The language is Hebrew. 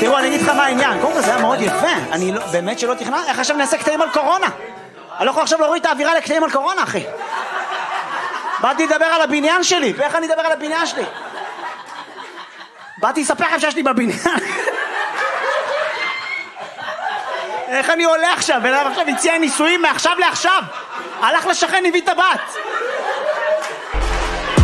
תראו, אני אגיד לך מה העניין. קודם כל זה היה מאוד יפה. אני באמת שלא תכנן. איך עכשיו נעשה קטעים על קורונה? אני לא יכול עכשיו להוריד את האווירה לקטעים על קורונה, אחי. באתי לדבר על הבניין שלי. ואיך אני אדבר על הבניין שלי? באתי לספר לכם שיש לי בבניין. איך אני עולה עכשיו? ולאו עכשיו הציע נישואים מעכשיו לעכשיו. הלך לשכן, הביא את הבת.